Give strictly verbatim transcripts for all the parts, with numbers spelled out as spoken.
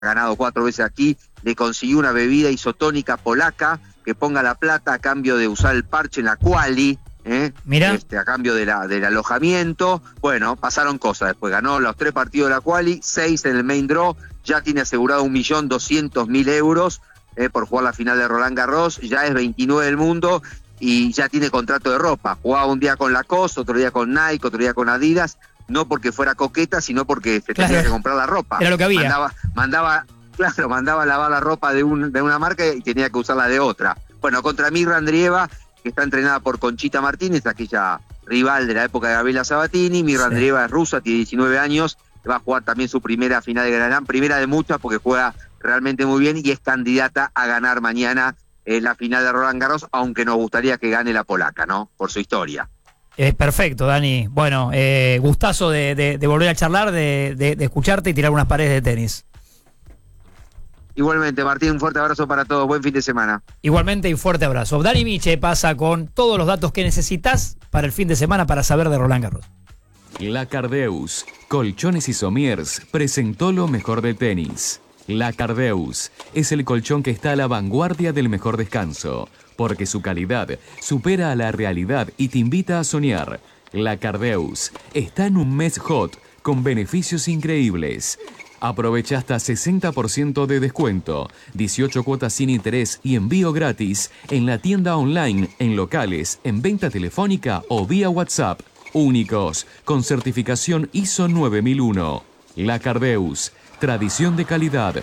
ganado cuatro veces aquí, le consiguió una bebida isotónica polaca que ponga la plata a cambio de usar el parche en la quali, ¿eh? Mira. Este, a cambio de la, del alojamiento. Bueno, pasaron cosas después. Ganó los tres partidos de la quali, seis en el main draw, ya tiene asegurado un millón doscientos mil euros eh, por jugar la final de Roland Garros, ya es veintinueve del mundo y ya tiene contrato de ropa. Jugaba un día con Lacoste, otro día con Nike, otro día con Adidas, no porque fuera coqueta, sino porque se claro. tenía que comprar la ropa. Era lo que había. Mandaba, mandaba, claro, mandaba a lavar la ropa de, un, de una marca y tenía que usarla de otra. Bueno, contra Mirra Andreeva, que está entrenada por Conchita Martínez, aquella rival de la época de Gabriela Sabatini. Mirra sí. Andreeva es rusa, tiene diecinueve años, va a jugar también su primera final de Grand Slam, primera de muchas porque juega realmente muy bien y es candidata a ganar mañana eh, la final de Roland Garros, aunque nos gustaría que gane la polaca, ¿no? Por su historia. Eh, perfecto, Dani. Bueno, eh, gustazo de, de, de volver a charlar, de, de, de escucharte y tirar unas paredes de tenis. Igualmente, Martín, un fuerte abrazo para todos. Buen fin de semana. Igualmente y fuerte abrazo. Dani Miche pasa con todos los datos que necesitas para el fin de semana para saber de Roland Garros. La Cardeus, Colchones y Somiers, presentó lo mejor del tenis. La Cardeus es el colchón que está a la vanguardia del mejor descanso, porque su calidad supera a la realidad y te invita a soñar. La Cardeus está en un mes hot con beneficios increíbles. Aprovecha hasta sesenta por ciento de descuento, dieciocho cuotas sin interés y envío gratis en la tienda online, en locales, en venta telefónica o vía WhatsApp. Únicos, con certificación I S O nueve mil uno. La Cardeus, tradición de calidad.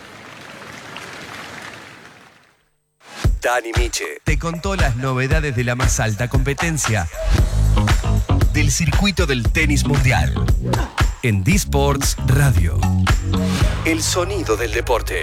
Dani Miche te contó las novedades de la más alta competencia del circuito del tenis mundial. En D-Sports Radio. El sonido del deporte.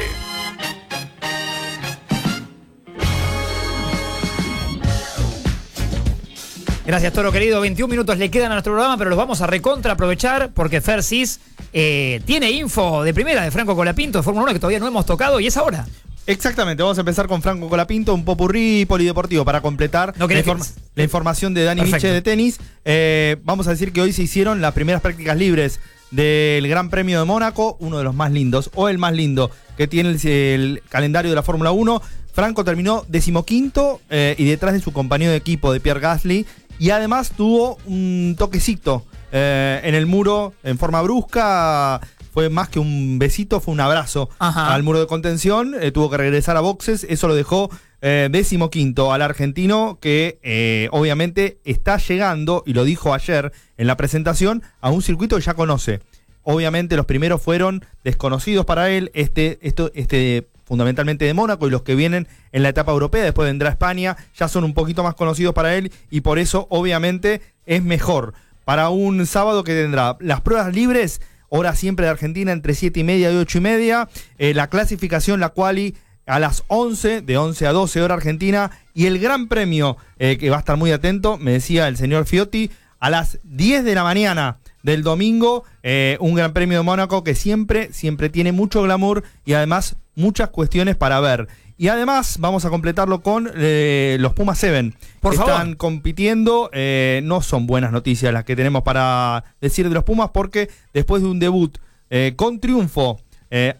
Gracias, Toro querido. veintiún minutos le quedan a nuestro programa, pero los vamos a recontra aprovechar porque Fersis eh, tiene info de primera de Franco Colapinto de Fórmula uno que todavía no hemos tocado y es ahora. Exactamente, vamos a empezar con Franco Colapinto, un popurrí polideportivo para completar no la, informa- que... la información de Dani Miche de tenis. Eh, vamos a decir que hoy se hicieron las primeras prácticas libres del Gran Premio de Mónaco, uno de los más lindos, o el más lindo que tiene el, el calendario de la Fórmula uno. Franco terminó decimoquinto eh, y detrás de su compañero de equipo, de Pierre Gasly, y además tuvo un toquecito eh, en el muro en forma brusca. Fue más que un besito, fue un abrazo Ajá. al muro de contención. Eh, tuvo que regresar a boxes. Eso lo dejó eh, decimoquinto al argentino, que eh, obviamente está llegando, y lo dijo ayer en la presentación, a un circuito que ya conoce. Obviamente los primeros fueron desconocidos para él, este, esto, este fundamentalmente de Mónaco, y los que vienen en la etapa europea, después vendrá España, ya son un poquito más conocidos para él, y por eso obviamente es mejor. Para un sábado que tendrá las pruebas libres, hora siempre de Argentina, entre siete y media y ocho y media. Eh, la clasificación, la quali, a las once, de once a doce hora Argentina. Y el Gran Premio, eh, que va a estar muy atento, me decía el señor Fiotti, a las diez de la mañana del domingo. Eh, un Gran Premio de Mónaco que siempre, siempre tiene mucho glamour y además muchas cuestiones para ver. Y además vamos a completarlo con eh, los Pumas siete. Por que favor. Están compitiendo. Eh, no son buenas noticias las que tenemos para decir de los Pumas, porque después de un debut eh, con triunfo eh,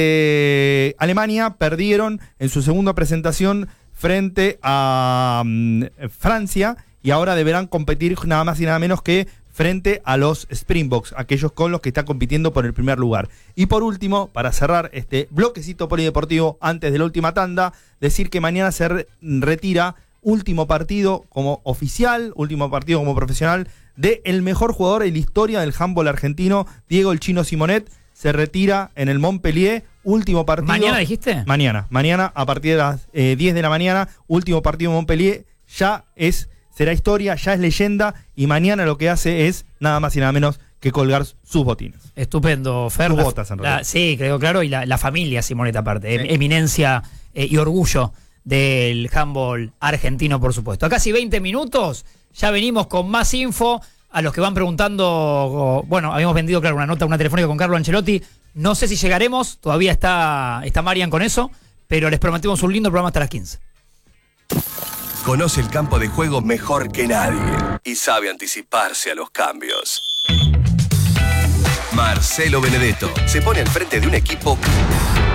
ante Alemania, perdieron en su segunda presentación frente a um, Francia, y ahora deberán competir nada más y nada menos que frente a los Springboks, aquellos con los que está compitiendo por el primer lugar. Y por último, para cerrar este bloquecito polideportivo antes de la última tanda, decir que mañana se re- retira último partido como oficial, último partido como profesional de el mejor jugador en la historia del handball argentino, Diego el Chino Simonet. Se retira en el Montpellier, último partido. ¿Mañana dijiste? Mañana, mañana a partir de las eh, diez de la mañana, último partido en Montpellier. Ya es... será historia, ya es leyenda, y mañana lo que hace es nada más y nada menos que colgar sus botines. Estupendo, Fer. Sus La, botas, en realidad. La, sí, creo, claro, y la, la familia Simonet aparte, Sí. em, eminencia eh, y orgullo del handball argentino, por supuesto. A casi veinte minutos, ya venimos con más info. A los que van preguntando, bueno, habíamos vendido, claro, una nota, una telefónica con Carlo Ancelotti. No sé si llegaremos, todavía está, está Marian con eso, pero les prometemos un lindo programa hasta las quince. Conoce el campo de juego mejor que nadie y sabe anticiparse a los cambios. Marcelo Benedetto se pone al frente de un equipo